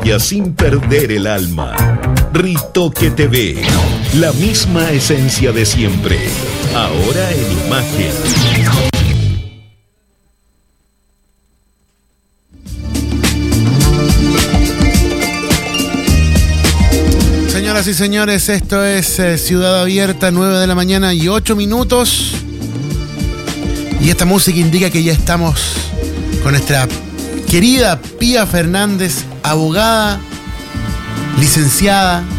sin perder el alma. Ritoque TV, la misma esencia de siempre, ahora en imagen. Señoras y señores, esto es Ciudad Abierta, 9 de la mañana y 8 minutos. Y esta música indica que ya estamos con nuestra querida Pía Fernández, abogada, licenciada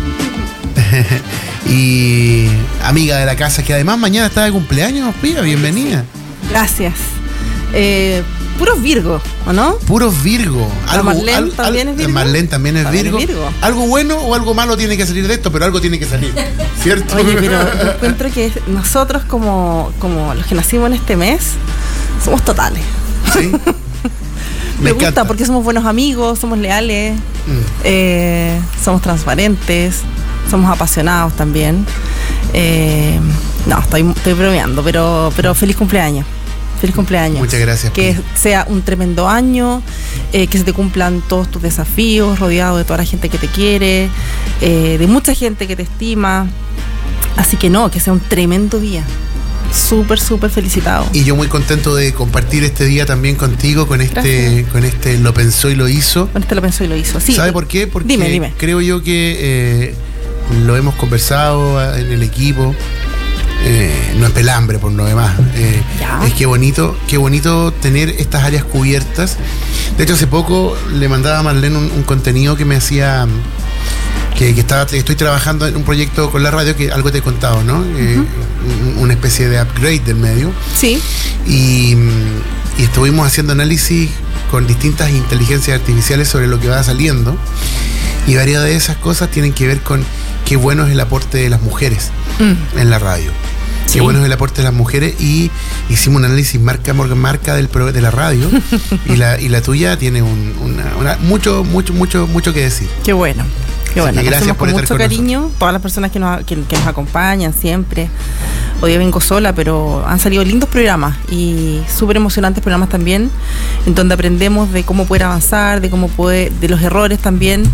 y amiga de la casa, que además mañana está de cumpleaños. Pía, bienvenida. Gracias. Puros Virgo, ¿o no? Puros Virgo. Marlene también es Virgo. Marlene también es Virgo. Algo bueno o algo malo tiene que salir de esto, pero algo tiene que salir, ¿cierto? Oye, pero yo encuentro que nosotros como los que nacimos en este mes somos totales. Sí. Me gusta porque somos buenos amigos, somos leales, somos transparentes, somos apasionados también. No, estoy bromeando, pero feliz cumpleaños. Feliz cumpleaños. Muchas gracias. Que sea un tremendo año, que se te cumplan todos tus desafíos, rodeado de toda la gente que te quiere, de mucha gente que te estima. Así que que sea un tremendo día. Súper, súper felicitado. Y yo muy contento de compartir este día también contigo, con este Lo Pensó y Lo Hizo. Con este Lo Pensó y Lo Hizo, sí. ¿Sabe por qué? Porque dime. Creo yo que lo hemos conversado en el equipo. No es pelambre por lo demás. Es que bonito tener estas áreas cubiertas. De hecho, hace poco le mandaba a Marlene un contenido que me hacía... Que estoy trabajando en un proyecto con la radio, que algo te he contado, ¿no? Una especie de upgrade del medio. Sí. Y estuvimos haciendo análisis con distintas inteligencias artificiales sobre lo que va saliendo. Y varias de esas cosas tienen que ver con qué bueno es el aporte de las mujeres en la radio. Sí. Qué bueno es el aporte de las mujeres, y hicimos un análisis marca de la radio y la tuya tiene mucho que decir. Qué bueno. Qué bueno, gracias hacemos por con estar mucho con cariño, nosotros. Todas las personas que nos acompañan siempre. Hoy día vengo sola, pero han salido lindos programas y súper emocionantes programas también, en donde aprendemos de cómo poder avanzar, de los errores también,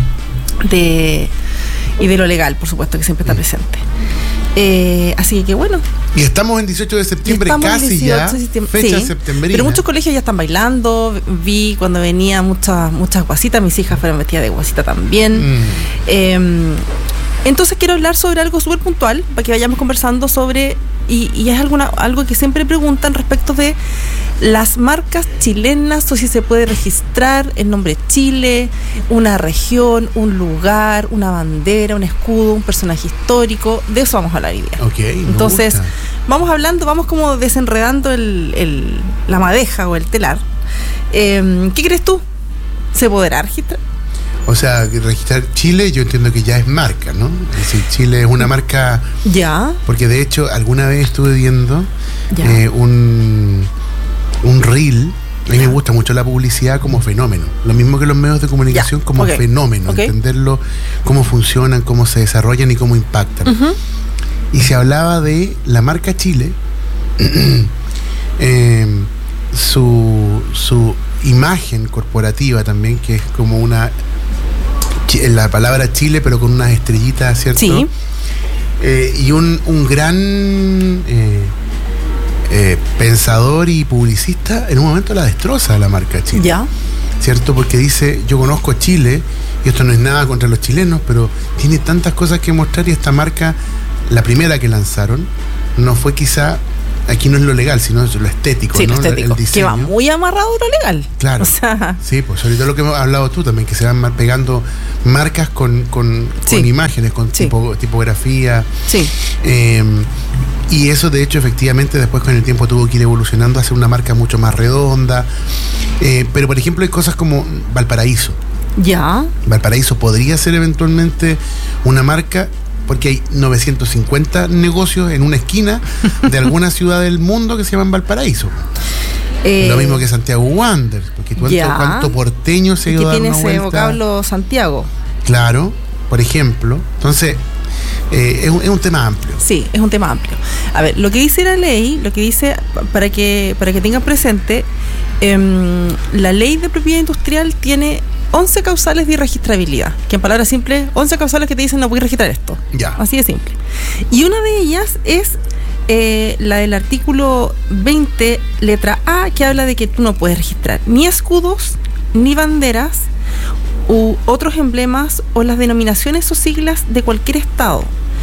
y de lo legal, por supuesto, que siempre está presente. Así que bueno. Y estamos en 18 de septiembre, casi ya, fecha septembrina. Pero muchos colegios ya están bailando. Vi cuando venía muchas guasitas, mis hijas fueron vestidas de guasita también. Entonces quiero hablar sobre algo súper puntual, para que vayamos conversando sobre, y es algo que siempre preguntan respecto de las marcas chilenas, o si se puede registrar el nombre Chile, una región, un lugar, una bandera, un escudo, un personaje histórico. De eso vamos a hablar hoy día. Okay, entonces, vamos como desenredando la madeja o el telar. ¿Qué crees tú? ¿Se podrá registrar? O sea, registrar Chile, yo entiendo que ya es marca, ¿no? Es decir, Chile es una marca... Ya. Porque de hecho, alguna vez estuve viendo un reel. A mí me gusta mucho la publicidad como fenómeno. Lo mismo que los medios de comunicación como fenómeno. Entenderlo, cómo funcionan, cómo se desarrollan y cómo impactan. Y se hablaba de la marca Chile, su imagen corporativa también, que es como la palabra Chile, pero con unas estrellitas, ¿cierto? Sí. Y un gran pensador y publicista en un momento la destroza la marca Chile. Ya. ¿Cierto? Porque dice, yo conozco Chile, y esto no es nada contra los chilenos, pero tiene tantas cosas que mostrar, y esta marca, la primera que lanzaron, no fue quizá... Aquí no es lo legal, sino es lo estético, sí, ¿no? Lo estético, el diseño. que va muy amarrado a lo legal. Claro. O sea... Sí, pues sobre todo lo que hemos hablado tú también, que se van pegando marcas con imágenes, con tipografía. Sí. Y eso, de hecho, efectivamente, después con el tiempo tuvo que ir evolucionando hacia una marca mucho más redonda. Pero, por ejemplo, hay cosas como Valparaíso. Ya. Valparaíso podría ser eventualmente una marca, porque hay 950 negocios en una esquina de alguna ciudad del mundo que se llaman Valparaíso. Lo mismo que Santiago Wanderers, porque cuánto porteño se ha ido a dar una vuelta. Que tiene ese vocablo Santiago. Claro, por ejemplo. Entonces, es un tema amplio. Sí, es un tema amplio. A ver, lo que dice la ley, para que tengan presente, la ley de propiedad industrial tiene 11 causales de irregistrabilidad, que en palabras simples, 11 causales que te dicen no puedes registrar esto. Ya. Así de simple. Y una de ellas es la del artículo 20, letra A, que habla de que tú no puedes registrar ni escudos, ni banderas, u otros emblemas o las denominaciones o siglas de cualquier estado.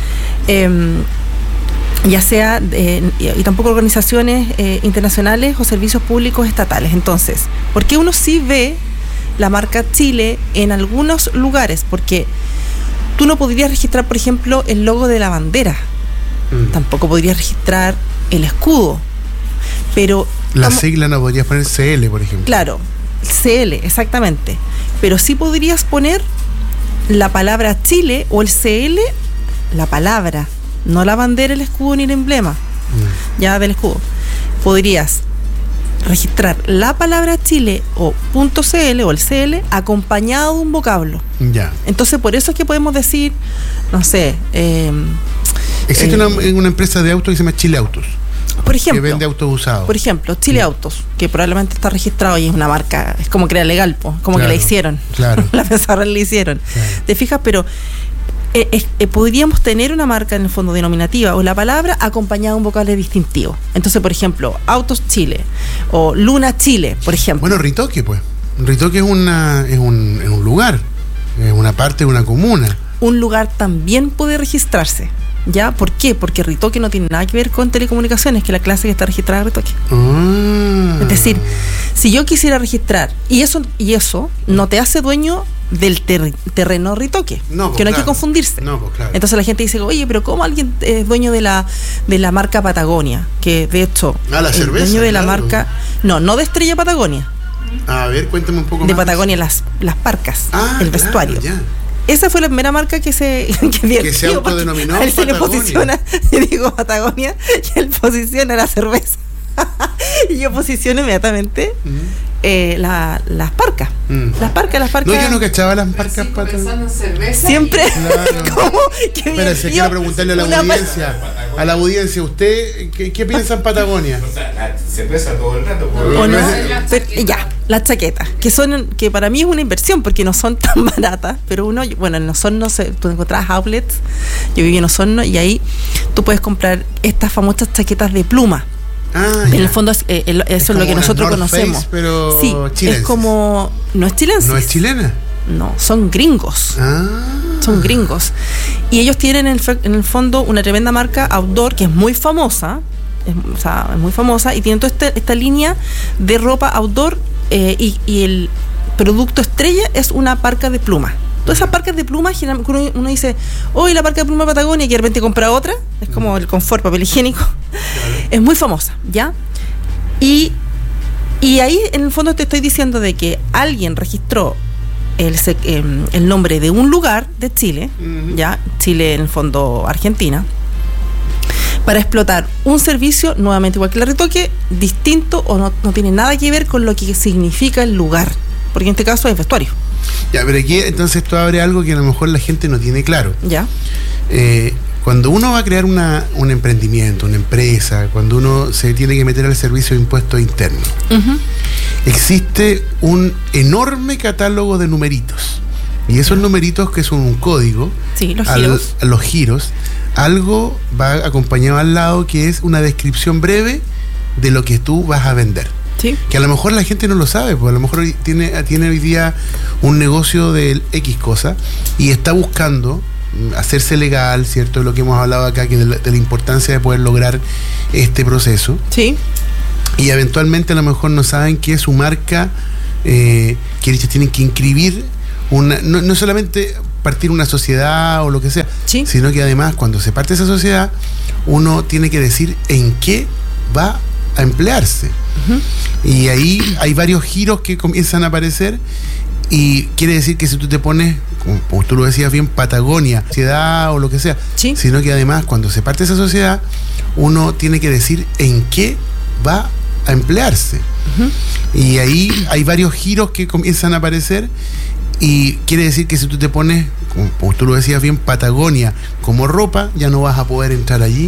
Ya sea, y tampoco organizaciones internacionales o servicios públicos estatales. Entonces, ¿por qué uno sí ve la marca Chile en algunos lugares? Porque tú no podrías registrar, por ejemplo, el logo de la bandera. Tampoco podrías registrar el escudo. Pero la sigla no podrías poner CL, por ejemplo. Claro, CL, exactamente. Pero sí podrías poner la palabra Chile o el CL, la palabra, no la bandera, el escudo ni el emblema ya del escudo. Podrías registrar la palabra Chile o .cl o el CL acompañado de un vocablo. Ya. Entonces, por eso es que podemos decir, no sé... existe una empresa de autos que se llama Chile Autos. Por ejemplo, que vende autos usados. Por ejemplo, Chile Autos, que probablemente está registrado y es una marca, es como que era legal, como que la hicieron. Claro. La pensaron, la hicieron. Claro. ¿Te fijas? Pero podríamos tener una marca en el fondo denominativa o la palabra acompañada de un vocablo distintivo. Entonces, por ejemplo, Autos Chile o Luna Chile, por ejemplo. Bueno, Ritoque, pues. Ritoque es un lugar, es una parte de una comuna. Un lugar también puede registrarse. ¿Ya? ¿Por qué? Porque Ritoque no tiene nada que ver con telecomunicaciones, que es la clase que está registrada en Ritoque. Es decir, si yo quisiera registrar, y eso no te hace dueño del terreno Ritoque, no, pues, que no hay claro. que confundirse. No, pues, claro. Entonces la gente dice, oye, pero ¿cómo alguien es dueño de la marca Patagonia? Que de hecho, la cerveza, dueño de la claro. marca, no de Estrella Patagonia. A ver, cuéntame un poco de más. De Patagonia, las parcas, el vestuario. Ya. Esa fue la primera marca que se autodenominó a él se le Patagonia. posiciona, yo digo Patagonia, y él posiciona la cerveza. Y yo posiciono inmediatamente las parcas. Las parcas. No, yo no cachaba las parcas pensando en cerveza. Siempre. Claro. ¿Cómo? Que Espérese, quiero preguntarle a la audiencia, ¿usted qué piensa en Patagonia? O sea, la cerveza todo el rato. ¿O no? Ya, las chaquetas, que para mí es una inversión porque no son tan baratas, pero en Osorno tú encontrabas outlets, yo viví en Osorno y ahí tú puedes comprar estas famosas chaquetas de pluma. En el fondo eso es lo que nosotros North conocemos. Face, pero sí, chilenses. es como... ¿No es chilense? ¿No es chilena? No, son gringos. Son gringos. Y ellos tienen en el fondo una tremenda marca outdoor que es muy famosa. Es muy famosa y tienen toda esta línea de ropa outdoor y el producto estrella es una parca de pluma. Todas esas parcas de pluma, uno dice, hoy la parca de pluma Patagonia, y de repente compra otra, es como el confort, papel higiénico. Claro. Es muy famosa, ¿ya? Y ahí en el fondo te estoy diciendo de que alguien registró el nombre de un lugar de Chile, ¿ya? Chile en el fondo Argentina, para explotar un servicio, nuevamente igual que la Ritoque, distinto o no tiene nada que ver con lo que significa el lugar, porque en este caso es vestuario. Ya, pero aquí entonces esto abre algo que a lo mejor la gente no tiene claro. Ya. Cuando uno va a crear un emprendimiento, una empresa, cuando uno se tiene que meter al servicio de impuestos internos, existe un enorme catálogo de numeritos. Y esos numeritos, que son un código, sí, los giros, algo va acompañado al lado que es una descripción breve de lo que tú vas a vender. Sí. Que a lo mejor la gente no lo sabe, porque a lo mejor tiene hoy día un negocio de X cosa y está buscando hacerse legal, ¿cierto? De lo que hemos hablado acá, que de la importancia de poder lograr este proceso. Sí. Y eventualmente a lo mejor no saben que su marca, que ellos tienen que inscribir no solamente partir una sociedad o lo que sea, sí, sino que además cuando se parte esa sociedad, uno tiene que decir en qué va a emplearse. Y ahí hay varios giros que comienzan a aparecer y quiere decir que si tú te pones, como tú lo decías bien, Patagonia, sociedad o lo que sea, sí, sino que además cuando se parte esa sociedad, uno tiene que decir en qué va a emplearse. Y ahí hay varios giros que comienzan a aparecer y quiere decir que si tú te pones, como tú lo decías bien, Patagonia como ropa, ya no vas a poder entrar allí